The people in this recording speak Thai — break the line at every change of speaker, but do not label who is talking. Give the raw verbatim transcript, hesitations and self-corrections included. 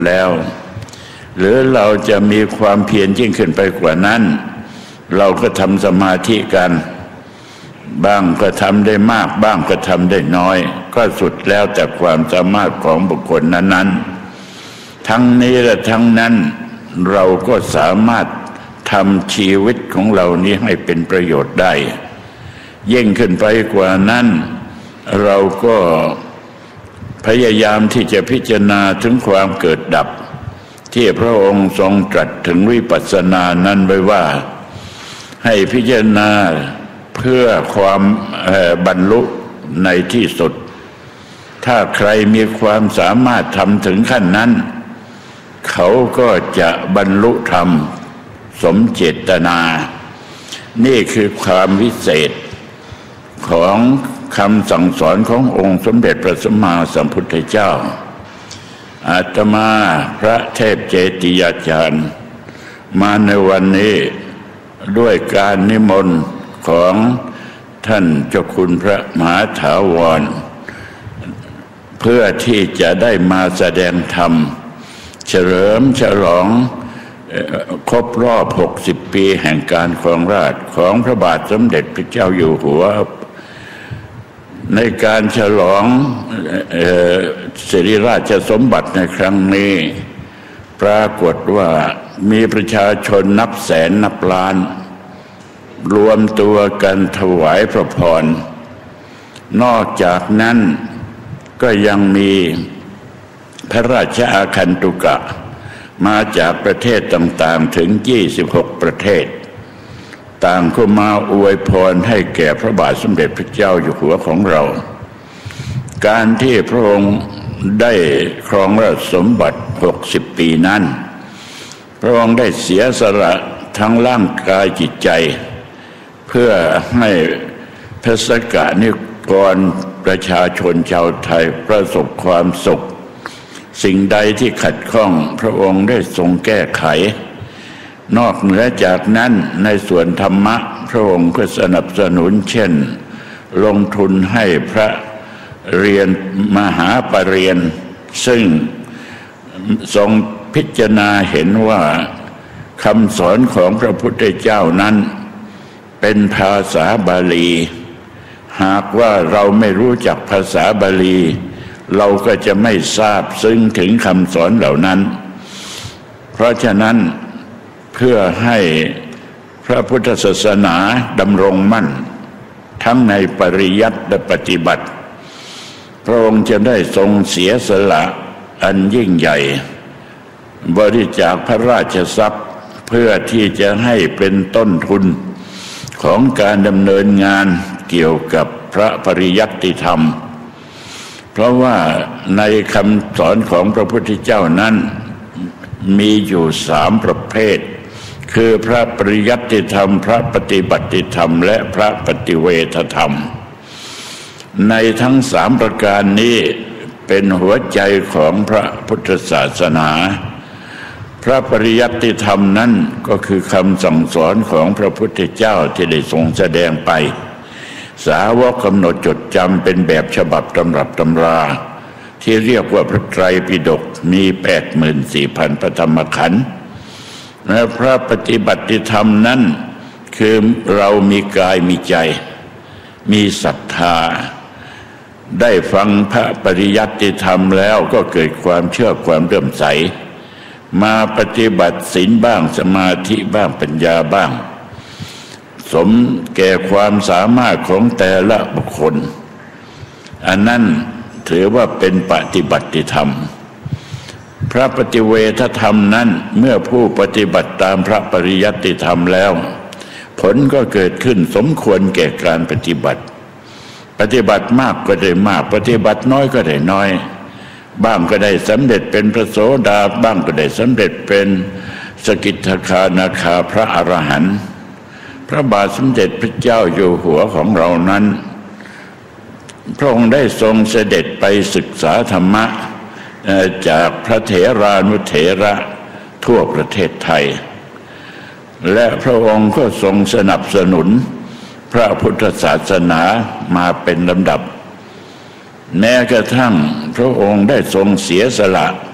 แล้วหรือเราจะมีความเพียรยิ่งขึ้นไปกว่านั้นเราก็ทำสมาธิกันบ้างก็ทำได้มากบ้างก็ทำได้น้อยก็สุดแล้วแต่ความสามารถของบุคคลนั้นๆทั้งนี้และทั้งนั้นเราก็สามารถทำชีวิตของเรานี้ให้เป็นประโยชน์ได้ยิ่งขึ้นไปกว่านั้นเราก็พยายามที่จะพิจารณาถึงความเกิดดับที่พระองค์ทรงตรัสถึงวิปัสสนานั้นไว้ว่าให้พิจารณาเพื่อความบรรลุในที่สุดถ้าใครมีความสามารถทำถึงขั้นนั้นเขาก็จะบรรลุธรรมสมเจตนานี่คือความวิเศษของคำสั่งสอนขององค์สมเด็จพระสัมมาสัมพุทธเจ้าอาตมาพระเทพเจติยาจารย์มาในวันนี้ด้วยการนิมนต์ของท่านเจ้าคุณพระมหาถาวรเพื่อที่จะได้มาแสดงธรรมเฉลิมฉลองครบรอบหกสิบปีแห่งการครองราชย์ของพระบาทสมเด็จพระเจ้าอยู่หัวในการฉลองสิริราชสมบัติในครั้งนี้ปรากฏว่ามีประชาชนนับแสนนับล้านรวมตัวกันถวายพระพรนอกจากนั้นก็ยังมีพระราชอาคันตุกะมาจากประเทศต่างๆถึงยี่สิบหกประเทศต่างก็มาอวยพรให้แก่พระบาทสมเด็จพระเจ้าอยู่หัวของเราการที่พระองค์ได้ครองราชสมบัติหกสิบปีนั้นพระองค์ได้เสียสละทั้งร่างกายจิตใจเพื่อให้พระสกนิกรประชาชนชาวไทยประสบความสุขสิ่งใดที่ขัดข้องพระองค์ได้ทรงแก้ไขนอกเหนือจากนั้นในส่วนธรรมะพระองค์ก็สนับสนุนเช่นลงทุนให้พระเรียนมหาปรริญญาซึ่งทรงพิจารณาเห็นว่าคำสอนของพระพุทธเจ้านั้นเป็นภาษาบาลีหากว่าเราไม่รู้จักภาษาบาลีเราก็จะไม่ทราบซึ้งถึงคำสอนเหล่านั้นเพราะฉะนั้นเพื่อให้พระพุทธศาสนาดำรงมั่นทั้งในปริยัติและปฏิบัติพระองค์จะได้ทรงเสียสละอันยิ่งใหญ่บริจาคพระราชทรัพย์เพื่อที่จะให้เป็นต้นทุนของการดำเนินงานเกี่ยวกับพระปริยัติธรรมเพราะว่าในคำสอนของพระพุทธเจ้านั้นมีอยู่สามประเภทคือพระปริยัติธรรมพระปฏิบัติธรรมและพระปฏิเวทธรรมในทั้งสามประการนี้เป็นหัวใจของพระพุทธศาสนาพระปริยัติธรรมนั้นก็คือคำสั่งสอนของพระพุทธเจ้าที่ได้ทรงแสดงไปสาวกกำหนดจดจำเป็นแบบฉบับตำรับตำราที่เรียกว่าพระไตรปิฎกมีแปดหมื่นสี่พันพระธรรมขันธ์และพระปฏิบัติธรรมนั้นคือเรามีกายมีใจมีศรัทธาได้ฟังพระปริยัติธรรมแล้วก็เกิดความเชื่อความเลื่อมใสมาปฏิบัติศีลบ้างสมาธิบ้างปัญญาบ้างสมแก่ความสามารถของแต่ละบุคคลอันนั้นถือว่าเป็นปฏิบัติธรรมพระปฏิเวทธรรมนั้นเมื่อผู้ปฏิบัติตามพระปริยัติธรรมแล้วผลก็เกิดขึ้นสมควรแก่การปฏิบัติปฏิบัติมากก็ได้มากปฏิบัติน้อยก็ได้น้อยบ้างก็ได้สำเร็จเป็นพระโสดาบ้างก็ได้สำเร็จเป็นสกิทาคานาคาพระอรหันต์พระบาทสมเด็จพระเจ้าอยู่หัวของเรานั้นพระองค์ได้ทรงเสด็จไปศึกษาธรรมะจากพระเถรานุเถระทั่วประเทศไทยและพระองค์ก็ทรงสนับสนุนพระพุทธศาสนามาเป็นลำดับแม้กระทั่งพระองค์ได้ทรงเสียสละ